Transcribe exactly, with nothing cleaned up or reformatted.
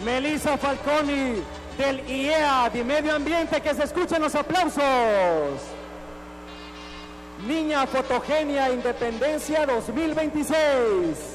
Melissa Falconi del I E A de Medio Ambiente, que se escuchen los aplausos. Niña Fotogenia Independencia dos mil veintiséis.